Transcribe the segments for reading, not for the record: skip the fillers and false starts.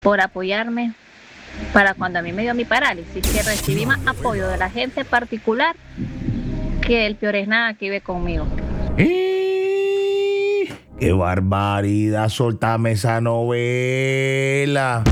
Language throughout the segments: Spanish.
por apoyarme para cuando a mí me dio mi parálisis, que recibí más apoyo de la gente particular que el peor es nada que vive conmigo. ¡Qué barbaridad! Soltame esa novela.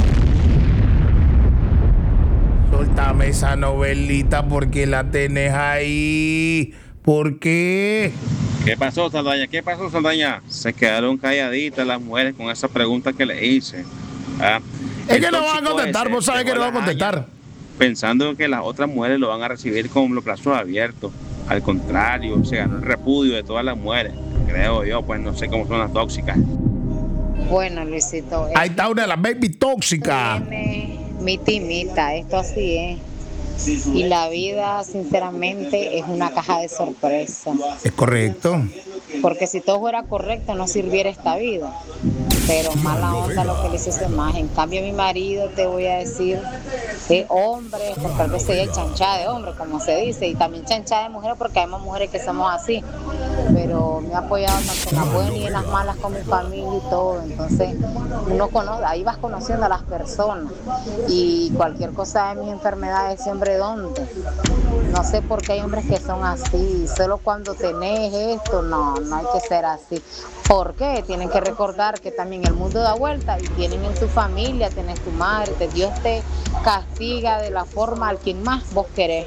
Soltame esa novelita porque la tenés ahí. ¿Por qué? ¿Qué pasó, Saldaña? ¿Qué pasó, Saldaña? Se quedaron calladitas las mujeres con esa pregunta que le hice. Es que no van a contestar, vos sabés que no van a contestar. Pensando que las otras mujeres lo van a recibir con los brazos abiertos. Al contrario, se ganó el repudio de todas las mujeres. Creo yo, pues no sé cómo son las tóxicas. Bueno, Luisito. Ahí está una de las baby tóxicas. Mita y mita, esto así es. Y la vida, sinceramente, es una caja de sorpresas. Es correcto. Porque si todo fuera correcto, no sirviera esta vida. Pero mala onda lo que le hizo esa imagen. En cambio, mi marido, te voy a decir, es hombre, porque a veces ella es chanchada de hombre, como se dice, y también chanchada de mujer, porque hay más mujeres que somos así. Pero me ha apoyado tanto en las buenas y en las malas con mi familia y todo. Entonces, uno conoce, ahí vas conociendo a las personas. Y cualquier cosa de mis enfermedades, siempre dónde. No sé por qué hay hombres que son así. Solo cuando tenés esto, no hay que ser así. ¿Por qué? Tienen que recordar que también el mundo da vuelta y tienen en tu familia, tenés tu madre, Dios te castiga de la forma al quien más vos querés.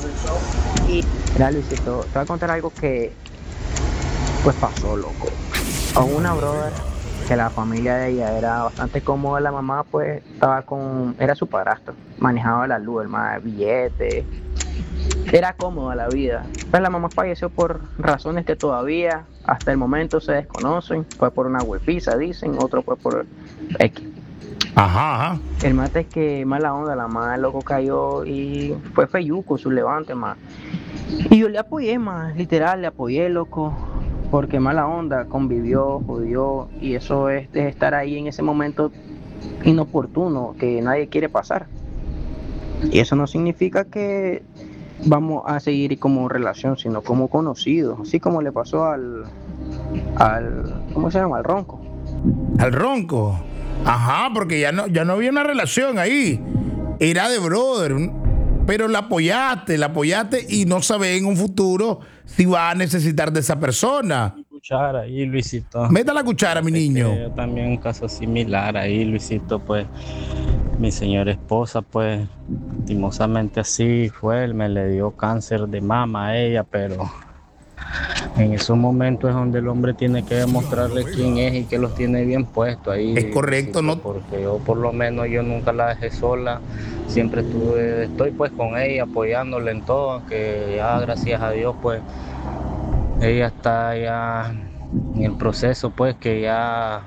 Mira, Luisito, te voy a contar algo que pues pasó, loco. A una brother que la familia de ella era bastante cómoda, la mamá pues era su padrastro, manejaba la luz, el más billete, era cómoda la vida. Pero la mamá falleció por razones que todavía hasta el momento se desconocen. Fue por una huepiza, dicen, otro fue por X. Ajá. El mate es que mala onda, la madre loco cayó y fue feyuco su levante, más. Y yo le apoyé, más, literal, le apoyé, loco, porque mala onda, convivió, jodió, y eso es estar ahí en ese momento inoportuno que nadie quiere pasar. Y eso no significa que vamos a seguir como relación, sino como conocidos, así como le pasó al ¿cómo se llama? Al Ronco. Al Ronco. Ajá, porque ya no había una relación ahí. Era de brother, pero la apoyaste y no sabes en un futuro si va a necesitar de esa persona. Cuchara ahí, Luisito. Meta la cuchara, mi niño. Yo también un caso similar ahí, Luisito, pues mi señora esposa, pues lastimosamente así fue, él me le dio cáncer de mama a ella, pero en esos momentos es donde el hombre tiene que demostrarle quién es y que los tiene bien puestos ahí. Es correcto, Luisito, ¿no? Porque yo por lo menos yo nunca la dejé sola, siempre estoy pues con ella, apoyándola en todo, aunque ya gracias a Dios pues ella está ya en el proceso, pues que ya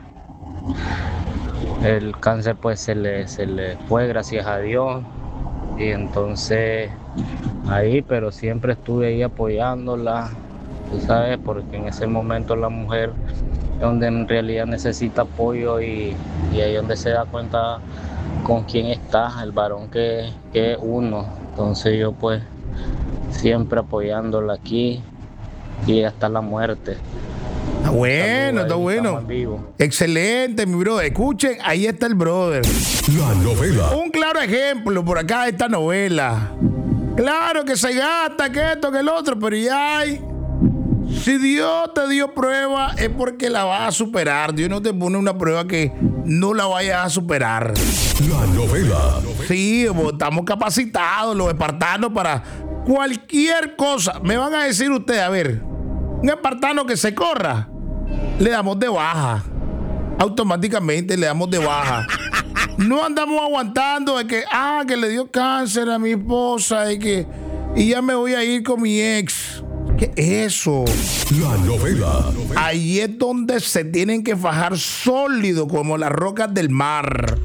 el cáncer pues se le fue, gracias a Dios, y entonces ahí, pero siempre estuve ahí apoyándola, tú sabes, porque en ese momento la mujer es donde en realidad necesita apoyo y ahí es donde se da cuenta con quién está, el varón que es uno. Entonces yo pues siempre apoyándola aquí y hasta la muerte. Está bueno, está bueno. Excelente, mi brother. Escuchen, ahí está el brother. La novela. Un claro ejemplo por acá de esta novela. Claro que se gasta, que esto, que el otro, pero ya hay. Si Dios te dio prueba, es porque la vas a superar. Dios no te pone una prueba que no la vayas a superar. La novela. Sí, estamos capacitados, los espartanos, para cualquier cosa. Me van a decir ustedes, a ver, un espartano que se corra, le damos de baja. Automáticamente le damos de baja. No andamos aguantando de que le dio cáncer a mi esposa y ya me voy a ir con mi ex. ¿Qué es eso? La novela. Ahí es donde se tienen que fajar sólido como las rocas del mar.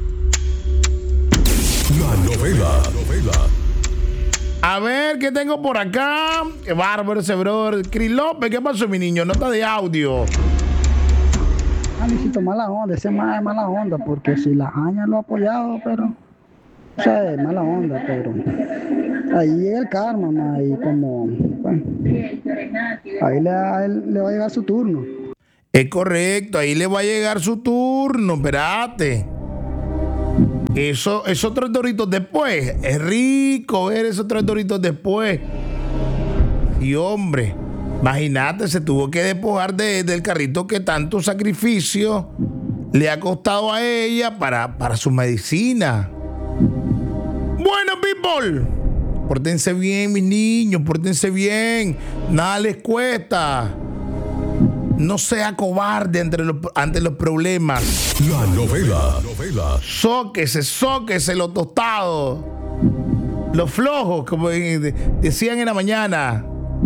La novela. A ver, ¿qué tengo por acá? Qué bárbaro ese brother. Cris López, ¿qué pasó, mi niño? Nota de audio. Luisito, mala onda, ese más es mala onda, porque si la Aña lo ha apoyado, pero, o sea, es mala onda, pero ahí llega el karma, ma, y como, bueno, ahí a él le va a llegar su turno. Es correcto, ahí le va a llegar su turno, espérate. esos 3 doritos después. Es rico ver esos 3 doritos después. Y hombre, imagínate, se tuvo que despojar del carrito que tanto sacrificio le ha costado a ella para su medicina. Bueno, people, pórtense bien, mis niños, pórtense bien. Nada les cuesta. No sea cobarde ante los problemas. La novela. Sóquese los tostados. Los flojos, como decían en la mañana.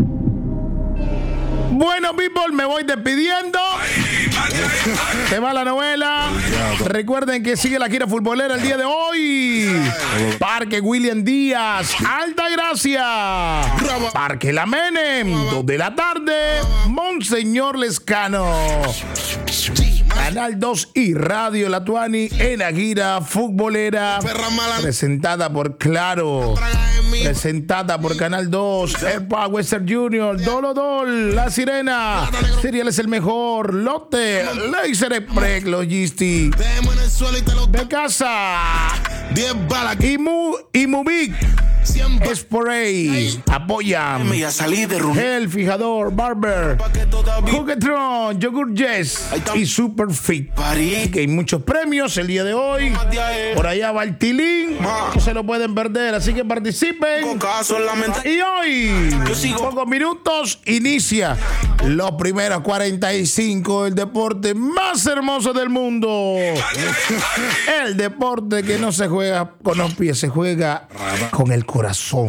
Bueno, people, me voy despidiendo. Se va la novela. Recuerden que sigue la gira futbolera el día de hoy. Parque William Díaz, Altagracia. Parque La Menem, 2 de la tarde. Monseñor Lescano. Canal 2 y Radio La Tuani en la gira futbolera. Presentada por Claro. Presentada por Canal 2, Airpower Western Junior, Dolodol, La Sirena, Serial es el mejor, Lotte, Laser Express, Logistic, De Casa, y Mubic, Spray, apoyan, El Fijador, Barber, Coquetron, Yogurt Jess y Super Fit. Que hay muchos premios el día de hoy. Por allá va el Tilín, no se lo pueden perder, así que participen. Y hoy, pocos minutos, inicia los primeros 45 del deporte más hermoso del mundo. El deporte que no se juega con los pies, se juega con el corazón.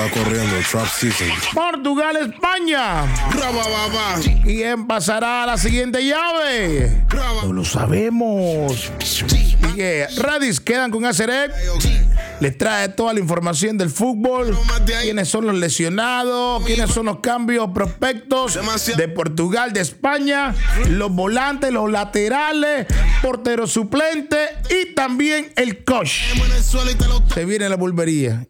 Portugal, España. ¿Quién pasará a la siguiente llave? No lo sabemos. Y que Radis quedan con Acerec. Les trae toda la información del fútbol, quiénes son los lesionados, quiénes son los cambios prospectos de Portugal, de España, los volantes, los laterales, portero suplente y también el coach. Se viene la bulbería.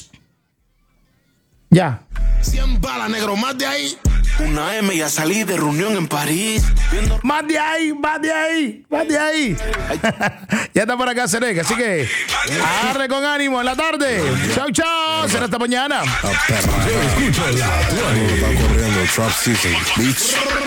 Ya. 100 balas, negro, más de ahí. Una M, ya salí de reunión en París. Más de ahí. Ya está por acá Cerec, así que agarre con ánimo en la tarde. Chau. Será hasta mañana. Está corriendo Trap Season.